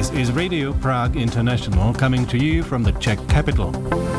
This is Radio Prague International coming to you from the Czech capital.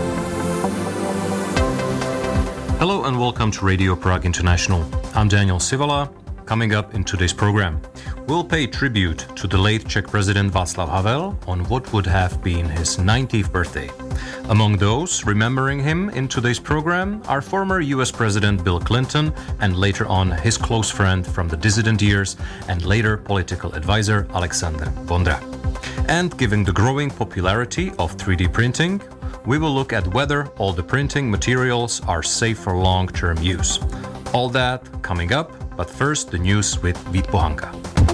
Hello and welcome to Radio Prague International. I'm Daniel Sivala. Coming up in today's program, we'll pay tribute to the late Czech President Václav Havel on what would have been his 90th birthday. Among those remembering him in today's program are former US President Bill Clinton and later on his close friend from the dissident years and later political advisor Alexander Vondra. And given the growing popularity of 3D printing, we will look at whether all the printing materials are safe for long-term use. All that coming up, but first the news with Vít Pohanka.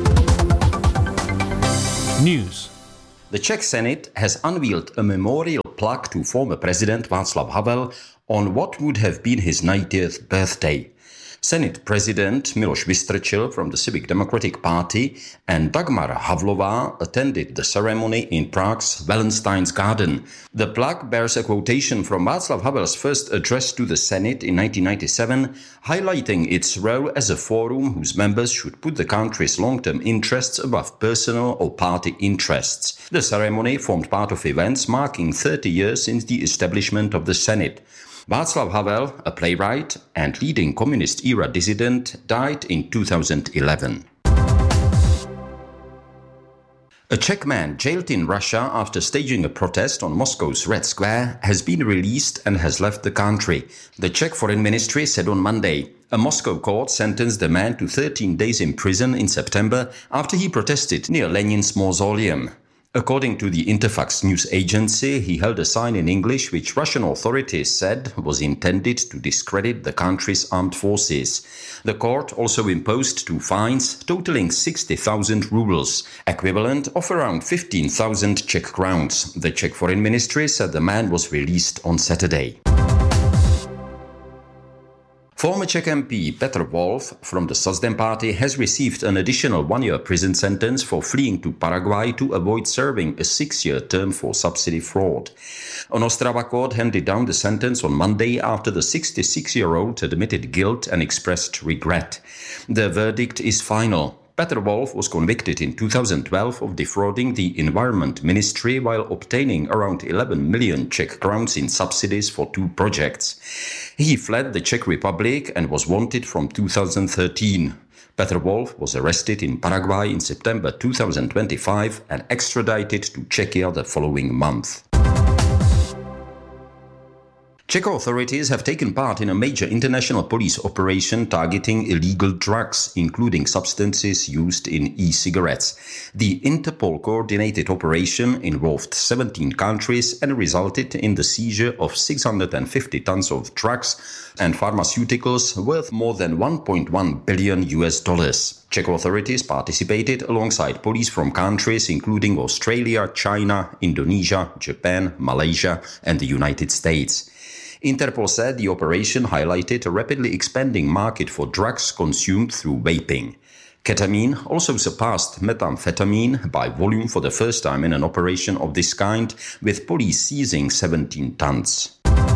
News. The Czech Senate has unveiled a memorial plaque to former President Václav Havel on what would have been his 90th birthday. Senate President Miloš Vystrčil from the Civic Democratic Party and Dagmar Havlová attended the ceremony in Prague's Wallenstein's Garden. The plaque bears a quotation from Václav Havel's first address to the Senate in 1997, highlighting its role as a forum whose members should put the country's long-term interests above personal or party interests. The ceremony formed part of events marking 30 years since the establishment of the Senate. Václav Havel, a playwright and leading communist-era dissident, died in 2011. A Czech man jailed in Russia after staging a protest on Moscow's Red Square has been released and has left the country. The Czech Foreign Ministry said on Monday. A Moscow court sentenced the man to 13 days in prison in September after he protested near Lenin's mausoleum. According to the Interfax news agency, he held a sign in English which Russian authorities said was intended to discredit the country's armed forces. The court also imposed 2 fines totaling 60,000 rubles, equivalent of around 15,000 Czech crowns. The Czech Foreign Ministry said the man was released on Saturday. Former Czech MP Petr Wolf from the Socdem party has received an additional 1-year prison sentence for fleeing to Paraguay to avoid serving a 6-year term for subsidy fraud. An Ostrava court handed down the sentence on Monday after the 66-year-old admitted guilt and expressed regret. The verdict is final. Petr Wolf was convicted in 2012 of defrauding the Environment Ministry while obtaining around 11 million Czech crowns in subsidies for 2 projects. He fled the Czech Republic and was wanted from 2013. Petr Wolf was arrested in Paraguay in September 2025 and extradited to Czechia the following month. Czech authorities have taken part in a major international police operation targeting illegal drugs, including substances used in e-cigarettes. The Interpol-coordinated operation involved 17 countries and resulted in the seizure of 650 tons of drugs and pharmaceuticals worth more than $1.1 billion. Czech authorities participated alongside police from countries including Australia, China, Indonesia, Japan, Malaysia, and the United States. Interpol said the operation highlighted a rapidly expanding market for drugs consumed through vaping. Ketamine also surpassed methamphetamine by volume for the first time in an operation of this kind, with police seizing 17 tons.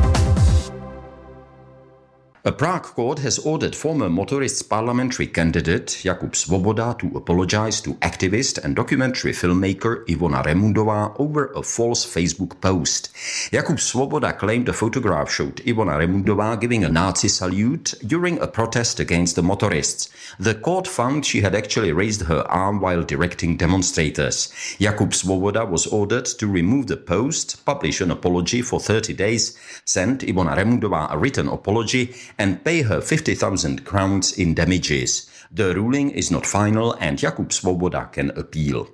A Prague court has ordered former motorists parliamentary candidate Jakub Svoboda to apologize to activist and documentary filmmaker Ivona Remundová over a false Facebook post. Jakub Svoboda claimed a photograph showed Ivona Remundová giving a Nazi salute during a protest against the motorists. The court found she had actually raised her arm while directing demonstrators. Jakub Svoboda was ordered to remove the post, publish an apology for 30 days, send Ivona Remundová a written apology, and pay her 50,000 crowns in damages. The ruling is not final and Jakub Svoboda can appeal.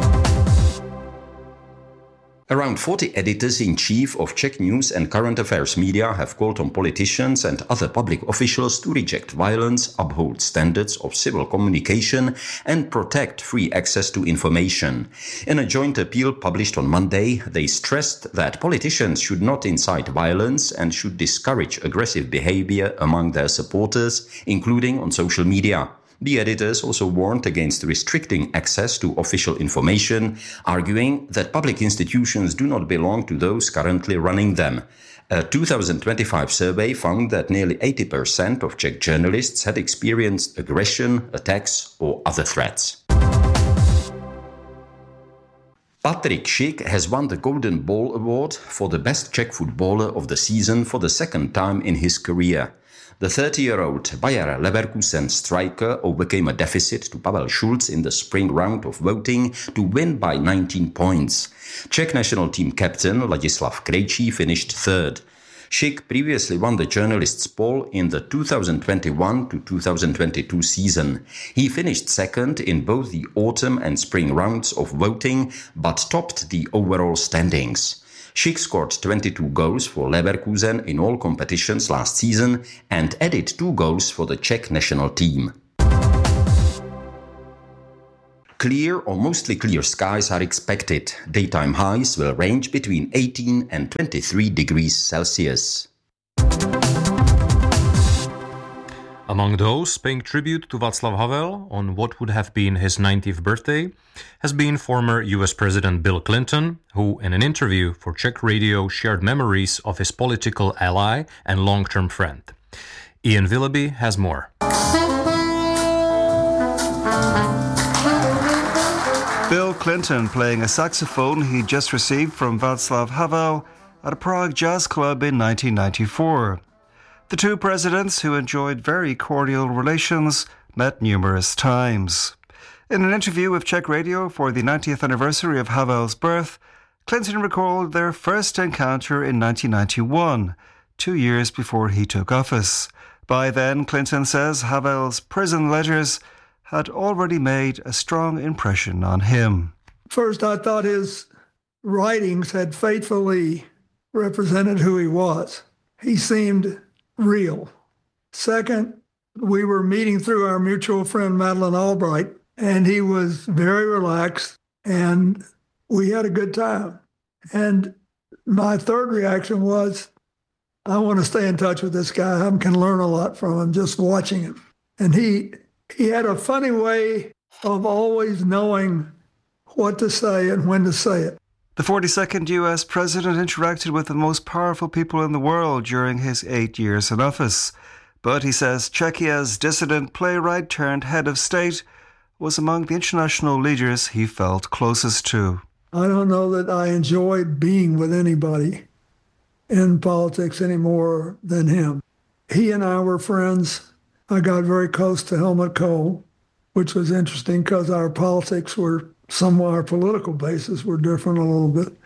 Around 40 editors-in-chief of Czech news and current affairs media have called on politicians and other public officials to reject violence, uphold standards of civil communication, and protect free access to information. In a joint appeal published on Monday, they stressed that politicians should not incite violence and should discourage aggressive behavior among their supporters, including on social media. The editors also warned against restricting access to official information, arguing that public institutions do not belong to those currently running them. A 2025 survey found that nearly 80% of Czech journalists had experienced aggression, attacks, or other threats. Patrik Schick has won the Golden Ball Award for the best Czech footballer of the season for the second time in his career. The 30-year-old Bayer Leverkusen striker overcame a deficit to Pavel Schulz in the spring round of voting to win by 19 points. Czech national team captain Ladislav Krejčí finished third. Schick previously won the journalists' poll in the 2021 to 2022 season. He finished second in both the autumn and spring rounds of voting, but topped the overall standings. Schick scored 22 goals for Leverkusen in all competitions last season and added 2 goals for the Czech national team. Clear or mostly clear skies are expected. Daytime highs will range between 18 and 23 degrees Celsius. Among those paying tribute to Václav Havel on what would have been his 90th birthday has been former US President Bill Clinton, who in an interview for Czech radio shared memories of his political ally and long-term friend. Ian Willoughby has more. Bill Clinton playing a saxophone he just received from Václav Havel at a Prague jazz club in 1994. The two presidents, who enjoyed very cordial relations, met numerous times. In an interview with Czech Radio for the 90th anniversary of Havel's birth, Clinton recalled their first encounter in 1991, 2 years before he took office. By then, Clinton says Havel's prison letters had already made a strong impression on him. First, I thought his writings had faithfully represented who he was. He seemed real. Second, we were meeting through our mutual friend Madeleine Albright, and he was very relaxed, and we had a good time. And my third reaction was, I want to stay in touch with this guy. I can learn a lot from him just watching him. And he had a funny way of always knowing what to say and when to say it. The 42nd US president interacted with the most powerful people in the world during his 8 years in office. But he says Czechia's dissident playwright turned head of state was among the international leaders he felt closest to. I don't know that I enjoyed being with anybody in politics any more than him. He and I were friends. I got very close to Helmut Kohl, which was interesting because our politics were our political bases were different a little bit.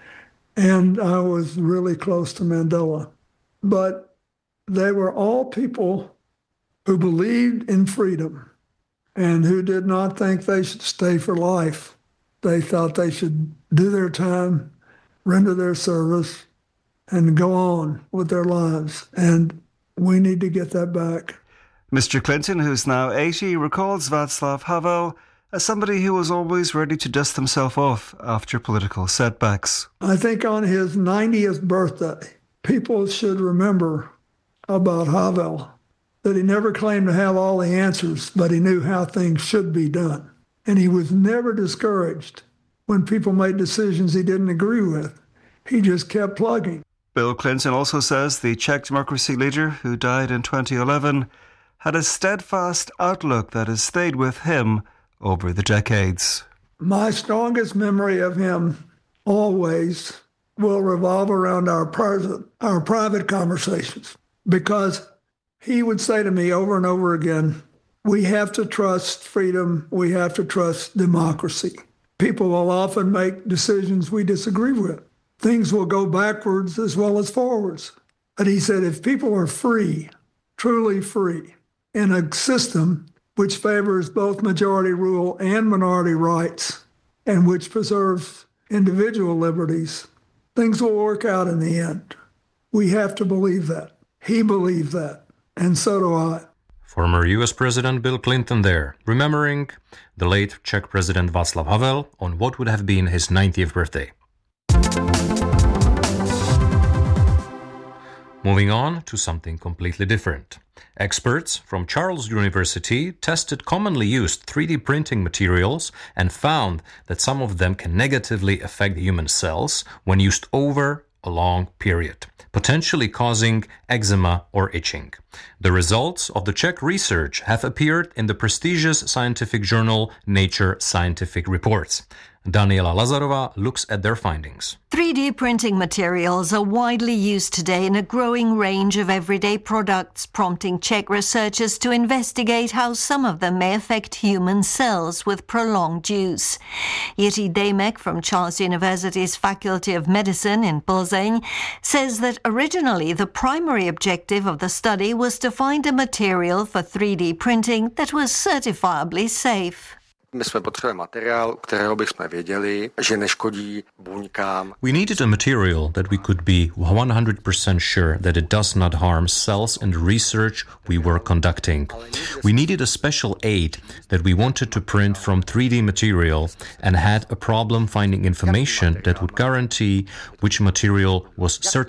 And I was really close to Mandela. But they were all people who believed in freedom and who did not think they should stay for life. They thought they should do their time, render their service, and go on with their lives. And we need to get that back. Mr. Clinton, who's now 80, recalls Václav Havel as somebody who was always ready to dust himself off after political setbacks. I think on his 90th birthday, people should remember about Havel, that he never claimed to have all the answers, but he knew how things should be done. And he was never discouraged when people made decisions he didn't agree with. He just kept plugging. Bill Clinton also says the Czech democracy leader, who died in 2011, had a steadfast outlook that has stayed with him over the decades. My strongest memory of him always will revolve around our private conversations, because he would say to me over and over again, we have to trust freedom, we have to trust democracy. People will often make decisions we disagree with. Things will go backwards as well as forwards. But he said, if people are free, truly free, in a system which favors both majority rule and minority rights, and which preserves individual liberties, things will work out in the end. We have to believe that. He believed that, and so do I. Former US President Bill Clinton there, remembering the late Czech President Václav Havel on what would have been his 90th birthday. Moving on to something completely different. Experts from Charles University tested commonly used 3D printing materials and found that some of them can negatively affect human cells when used over a long period, potentially causing eczema or itching. The results of the Czech research have appeared in the prestigious scientific journal Nature Scientific Reports. Daniela Lazarova looks at their findings. 3D printing materials are widely used today in a growing range of everyday products, prompting Czech researchers to investigate how some of them may affect human cells with prolonged use. Jiří Dejmek from Charles University's Faculty of Medicine in Plzeň says that originally the primary objective of the study was to find a material for 3D printing that was certifiably safe. My jsme potřebovali materiál, kterého bychom věděli, že neškodí buňkám. We needed a material that we could be 100% sure that it does not harm cells and research we were conducting. We needed a special aid that we wanted to print from 3D material and had a problem finding information that would guarantee which material was certified